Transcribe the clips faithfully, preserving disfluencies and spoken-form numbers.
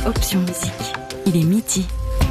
Option Musique. Il est midi.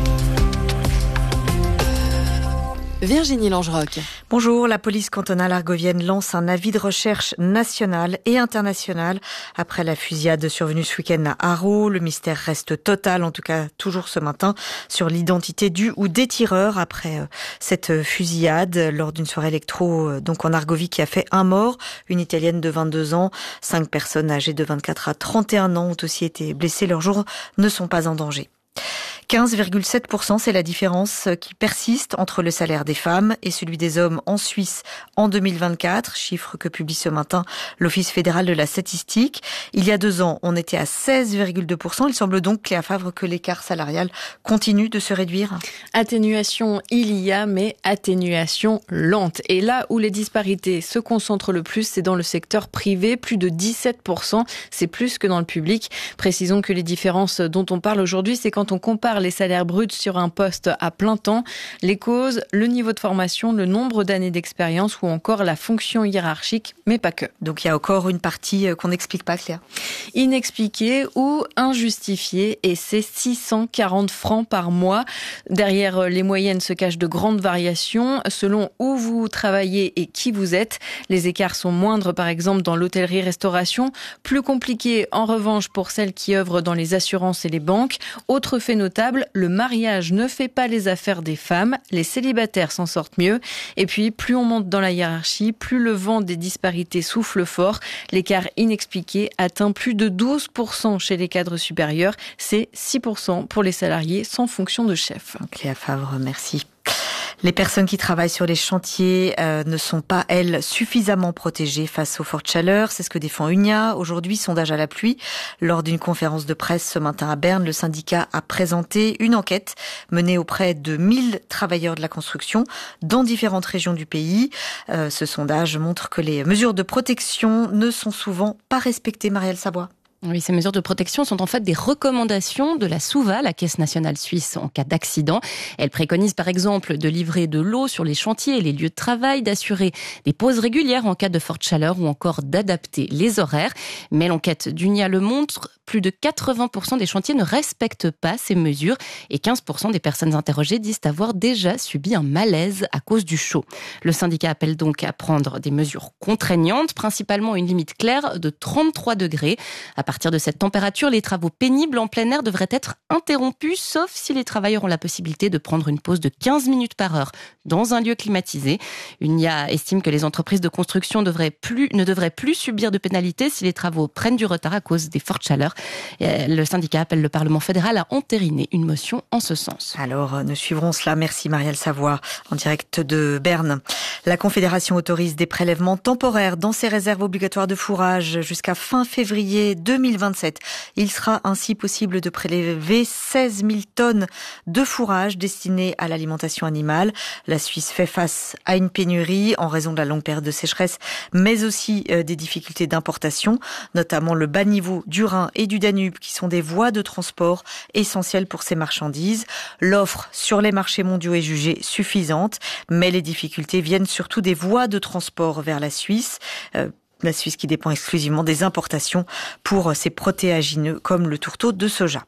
Virginie Langeroc. Bonjour, la police cantonale argovienne lance un avis de recherche national et international après la fusillade survenue ce week-end à Haro. Le mystère reste total, en tout cas toujours ce matin, sur l'identité du ou des tireurs après cette fusillade lors d'une soirée électro donc en Argovie qui a fait un mort, une Italienne de vingt-deux ans. Cinq personnes âgées de vingt-quatre à trente et un ans ont aussi été blessées. Leurs jours ne sont pas en danger. quinze virgule sept pour cent, c'est la différence qui persiste entre le salaire des femmes et celui des hommes en Suisse en deux mille vingt-quatre, chiffre que publie ce matin l'Office fédéral de la statistique. Il y a deux ans, on était à seize virgule deux pour cent. Il semble donc, Cléa Favre, que l'écart salarial continue de se réduire. Atténuation, il y a, mais atténuation lente. Et là où les disparités se concentrent le plus, c'est dans le secteur privé, plus de dix-sept pour cent. C'est plus que dans le public. Précisons que les différences dont on parle aujourd'hui, c'est quand on compare les salaires bruts sur un poste à plein temps, les causes, le niveau de formation, le nombre d'années d'expérience ou encore la fonction hiérarchique, mais pas que. Donc il y a encore une partie qu'on n'explique pas, Claire. Inexpliquée ou injustifiée, et c'est six cent quarante francs par mois. Derrière les moyennes se cachent de grandes variations selon où vous travaillez et qui vous êtes. Les écarts sont moindres par exemple dans l'hôtellerie-restauration, plus compliqués en revanche pour celles qui œuvrent dans les assurances et les banques. Autre fait notable, le mariage ne fait pas les affaires des femmes, les célibataires s'en sortent mieux. Et puis, plus on monte dans la hiérarchie, plus le vent des disparités souffle fort. L'écart inexpliqué atteint plus de douze pour cent chez les cadres supérieurs. C'est six pour cent pour les salariés sans fonction de chef. Cléa Favre, merci. Les personnes qui travaillent sur les chantiers euh, ne sont pas, elles, suffisamment protégées face aux fortes chaleurs. C'est ce que défend Unia. Aujourd'hui, sondage à la pluie. Lors d'une conférence de presse ce matin à Berne, le syndicat a présenté une enquête menée auprès de mille travailleurs de la construction dans différentes régions du pays. Euh, ce sondage montre que les mesures de protection ne sont souvent pas respectées. Marielle Sabois. Oui, ces mesures de protection sont en fait des recommandations de la SUVA, la Caisse nationale suisse, en cas d'accident. Elle préconise par exemple de livrer de l'eau sur les chantiers et les lieux de travail, d'assurer des pauses régulières en cas de forte chaleur ou encore d'adapter les horaires. Mais l'enquête d'Unia le montre, plus de quatre-vingts pour cent des chantiers ne respectent pas ces mesures et quinze pour cent des personnes interrogées disent avoir déjà subi un malaise à cause du chaud. Le syndicat appelle donc à prendre des mesures contraignantes, principalement une limite claire de trente-trois degrés. À partir de cette température, les travaux pénibles en plein air devraient être interrompus, sauf si les travailleurs ont la possibilité de prendre une pause de quinze minutes par heure dans un lieu climatisé. Unia estime que les entreprises de construction devraient plus, ne devraient plus subir de pénalités si les travaux prennent du retard à cause des fortes chaleurs. Le syndicat appelle le Parlement fédéral à entériner une motion en ce sens. Alors, nous suivrons cela. Merci Marielle Savoie, en direct de Berne. La Confédération autorise des prélèvements temporaires dans ses réserves obligatoires de fourrage jusqu'à fin février deux mille vingt-sept. Il sera ainsi possible de prélever seize mille tonnes de fourrage destiné à l'alimentation animale. La Suisse fait face à une pénurie en raison de la longue période de sécheresse, mais aussi des difficultés d'importation, notamment le bas niveau du Rhin et du Danube, qui sont des voies de transport essentielles pour ces marchandises. L'offre sur les marchés mondiaux est jugée suffisante, mais les difficultés viennent surtout des voies de transport vers la Suisse. Euh, La Suisse qui dépend exclusivement des importations pour ses protéagineux comme le tourteau de soja.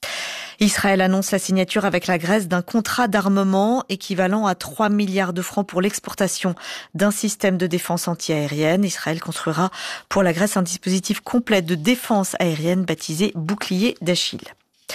Israël annonce la signature avec la Grèce d'un contrat d'armement équivalent à trois milliards de francs pour l'exportation d'un système de défense antiaérienne. Israël construira pour la Grèce un dispositif complet de défense aérienne baptisé Bouclier d'Achille.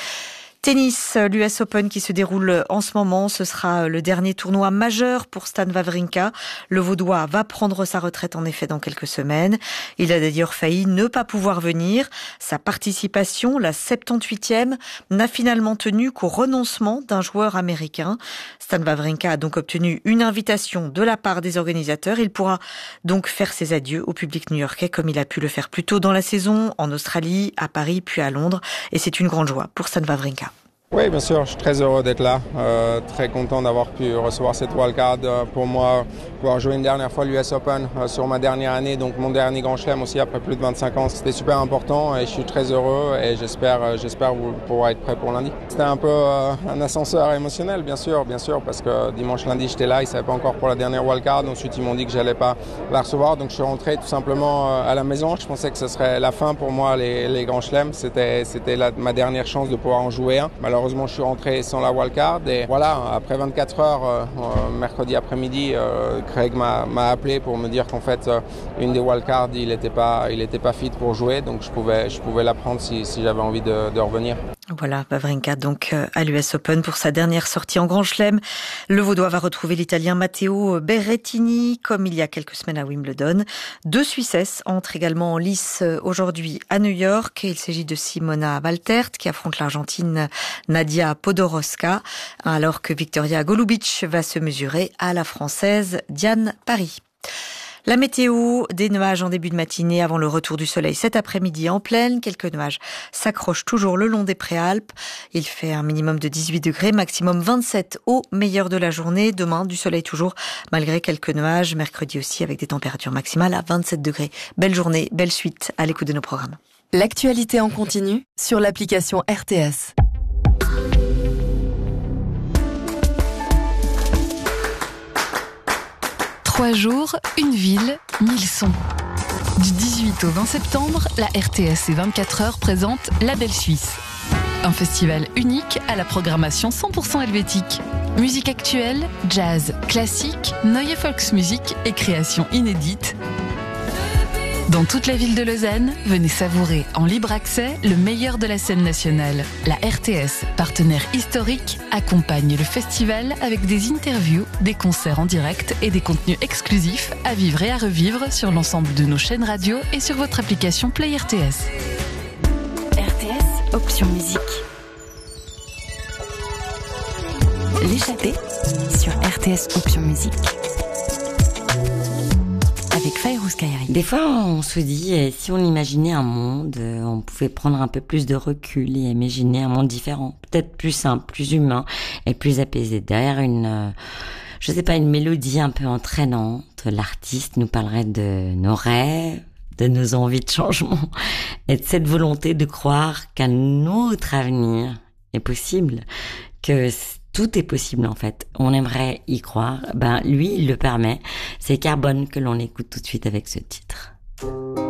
Tennis, l'U S Open qui se déroule en ce moment, ce sera le dernier tournoi majeur pour Stan Wawrinka. Le Vaudois va prendre sa retraite en effet dans quelques semaines. Il a d'ailleurs failli ne pas pouvoir venir. Sa participation, la soixante-dix-huitième, n'a finalement tenu qu'au renoncement d'un joueur américain. Stan Wawrinka a donc obtenu une invitation de la part des organisateurs. Il pourra donc faire ses adieux au public new-yorkais comme il a pu le faire plus tôt dans la saison, en Australie, à Paris puis à Londres. Et c'est une grande joie pour Stan Wawrinka. Oui, bien sûr, je suis très heureux d'être là, euh, très content d'avoir pu recevoir cette wildcard. Euh, pour moi, pouvoir jouer une dernière fois l'U S Open euh, sur ma dernière année, donc mon dernier grand chelem aussi après plus de vingt-cinq ans, c'était super important et je suis très heureux et j'espère, euh, j'espère pouvoir être prêt pour lundi. C'était un peu euh, un ascenseur émotionnel, bien sûr, bien sûr, parce que dimanche, lundi, j'étais là, ils ne savaient pas encore pour la dernière wildcard, ensuite ils m'ont dit que j'allais pas la recevoir, donc je suis rentré tout simplement à la maison. Je pensais que ce serait la fin pour moi, les, les grands chelems, c'était, c'était la, ma dernière chance de pouvoir en jouer un. Malheureusement, je suis rentré sans la wildcard et voilà, après vingt-quatre heures, euh, mercredi après-midi, euh, Craig m'a, m'a appelé pour me dire qu'en fait, euh, une des wildcards, il n'était pas, il était pas fit pour jouer, donc je pouvais, je pouvais la prendre si, si j'avais envie de, de revenir. Voilà, Wawrinka donc à l'U S Open pour sa dernière sortie en Grand Chelem. Le Vaudois va retrouver l'Italien Matteo Berrettini comme il y a quelques semaines à Wimbledon. Deux Suissesses entrent également en lice aujourd'hui à New York. Il s'agit de Simona Waltert qui affronte l'Argentine Nadia Podoroska, alors que Victoria Golubic va se mesurer à la Française Diane Paris. La météo, des nuages en début de matinée avant le retour du soleil cet après-midi en plaine. Quelques nuages s'accrochent toujours le long des Préalpes. Il fait un minimum de dix-huit degrés, maximum vingt-sept au meilleur de la journée. Demain, du soleil toujours, malgré quelques nuages. Mercredi aussi, avec des températures maximales à vingt-sept degrés. Belle journée, belle suite à l'écoute de nos programmes. L'actualité en continu sur l'application R T S. Trois jours, une ville, mille sons. Du dix-huit au vingt septembre, la R T S et vingt-quatre heures présente La Belle Suisse. Un festival unique à la programmation cent pour cent helvétique. Musique actuelle, jazz, classique, Neue Volksmusik et créations inédites. Dans toute la ville de Lausanne, venez savourer en libre accès le meilleur de la scène nationale. La R T S, partenaire historique, accompagne le festival avec des interviews, des concerts en direct et des contenus exclusifs à vivre et à revivre sur l'ensemble de nos chaînes radio et sur votre application Play R T S. R T S, option musique. L'échappée sur R T S, option musique. Avec Fayrouz Kairi. Des fois, on se dit, si on imaginait un monde, on pouvait prendre un peu plus de recul et imaginer un monde différent, peut-être plus simple, plus humain et plus apaisé. Derrière une, je sais pas, une mélodie un peu entraînante, l'artiste nous parlerait de nos rêves, de nos envies de changement et de cette volonté de croire qu'un autre avenir est possible, que tout est possible en fait. On aimerait y croire. Ben lui, il le permet. C'est Carbone que l'on écoute tout de suite avec ce titre.